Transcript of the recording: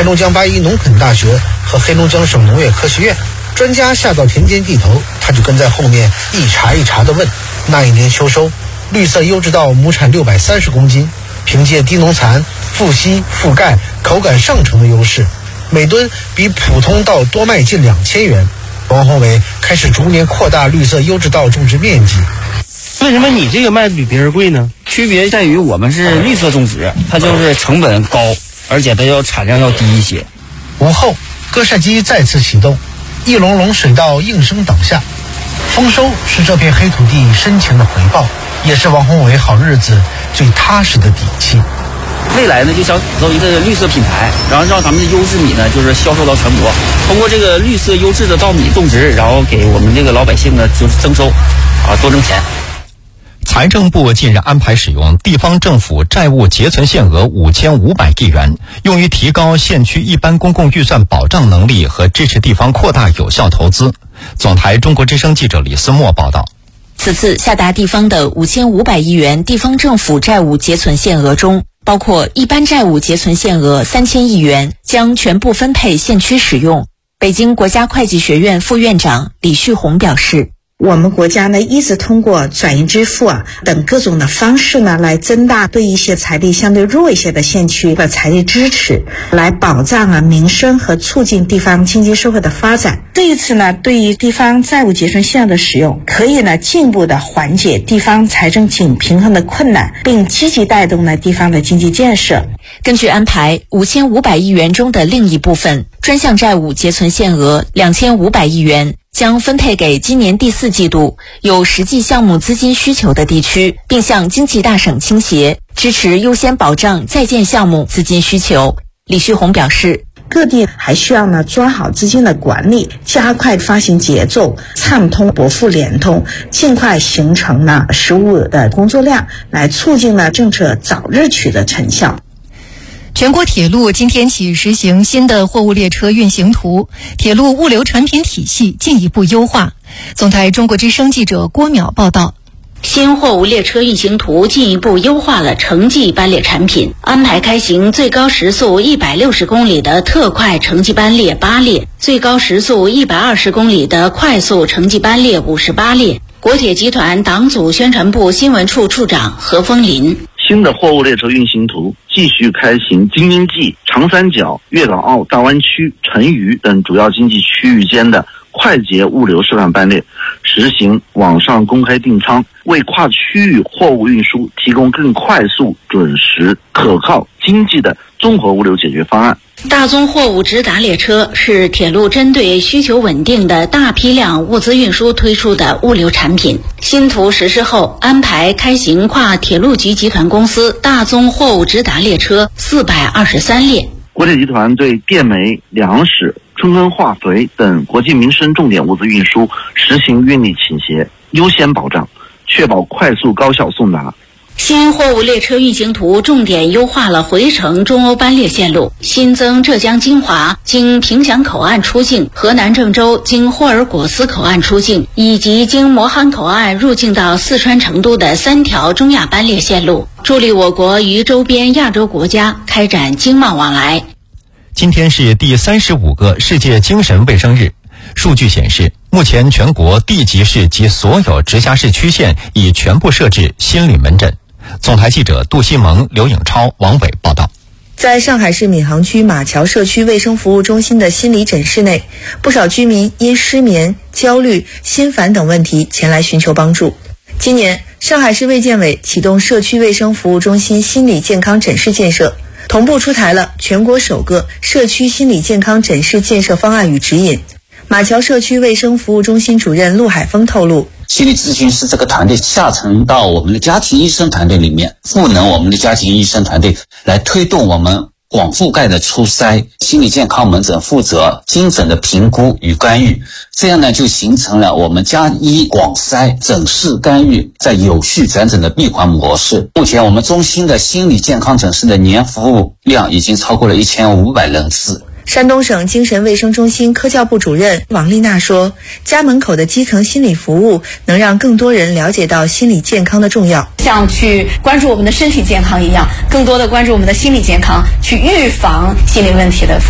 黑龙江8·1农垦大学和黑龙江省农业科学院。专家下到田间地头，他就跟在后面一茬一茬地问。那一年秋收，绿色优质稻亩产630公斤，凭借低农残、富硒、富钙、口感上乘的优势，每吨比普通稻多卖近2000元。王宏伟开始逐年扩大绿色优质稻种植面积。 为什么你这个卖的比别人贵呢？ 区别在于我们是绿色种植，它就是成本高，而且它产量要低一些。 午后，割晒机再次启动，一垄垄水稻应声倒下。丰收是这片黑土地深情的回报，也是王宏伟好日子最踏实的底气。 未来呢，就想打造一个绿色品牌，然后让咱们的优质米呢，就是销售到全国。通过这个绿色优质的稻米种植，然后给我们这个老百姓呢，就是增收，多挣钱。 财政部近日安排使用地方政府债务结存限额5500亿元，用于提高县区一般公共预算保障能力和支持地方扩大有效投资。总台中国之声记者李思墨报道。 此次下达地方的5500亿元地方政府债务结存限额中，包括一般债务结存限额3000亿元，将全部分配县区使用。北京国家会计学院副院长李旭红表示， 我们国家呢一直通过转移支付等各种的方式呢，来增大对一些财力相对弱一些的县区的财力支持，来保障民生和促进地方经济社会的发展。这一次呢，对于地方债务结存限额的使用，可以呢进一步的缓解地方财政紧平衡的困难，并积极带动呢地方的经济建设。 根据安排，5500亿元中的另一部分专项债务结存限额2500亿元。将分配给今年第4季度有实际项目资金需求的地区，并向经济大省倾斜，支持优先保障在建项目资金需求。李旭红表示， 各地还需要呢抓好资金的管理，加快发行节奏，畅通拨付联通，尽快形成呢实务的工作量，来促进呢政策早日取得成效。 全国铁路今天起实行新的货物列车运行图，铁路物流产品体系进一步优化。总台中国之声记者郭淼报道。 新货物列车运行图进一步优化了城际班列产品，安排开行最高时速160公里的特快城际班列8列，最高时速120公里的快速城际班列58列。国铁集团党组宣传部新闻处处长何风林， 新的货物列车运行图继续开行京津冀、长三角、粤港澳大湾区、成渝等主要经济区域间的快捷物流示范班列，实行网上公开订舱，为跨区域货物运输提供更快速、准时、可靠、经济的综合物流解决方案。 大宗货物直达列车是铁路针对需求稳定的大批量物资运输推出的物流产品。新图实施后，安排开行跨铁路局集团公司大宗货物直达列车423列。 国铁集团对电煤、粮食、春耕化肥等国计民生重点物资运输实行运力倾斜，优先保障，确保快速高效送达。 新货物列车运行图重点优化了回程中欧班列线路，新增浙江金华经凭祥口岸出境、河南郑州经霍尔果斯口岸出境，以及经磨憨口岸入境到四川成都的3条中亚班列线路，助力我国与周边亚洲国家开展经贸往来。 今天是第35个世界精神卫生日。数据显示，目前全国地级市及所有直辖市区县已全部设置心理门诊。总台记者杜西蒙、刘颖超、王伟报道。 在上海市闵行区马桥社区卫生服务中心的心理诊室内，不少居民因失眠、焦虑、心烦等问题前来寻求帮助。今年，上海市卫健委启动社区卫生服务中心心理健康诊室建设，同步出台了全国首个社区心理健康诊室建设方案与指引。马桥社区卫生服务中心主任陆海峰透露， 心理咨询师这个团队下沉到我们的家庭医生团队里面，赋能我们的家庭医生团队来推动我们广覆盖的初筛。心理健康门诊负责精准的评估与干预，这样呢就形成了我们家医广筛诊室干预在有序转诊的闭环模式。目前我们中心的心理健康诊室的年服务量已经超过了1500人次。 山东省精神卫生中心科教部主任王丽娜说，家门口的基层心理服务能让更多人了解到心理健康的重要， 像去关注我们的身体健康一样，更多的关注我们的心理健康，去预防心理问题的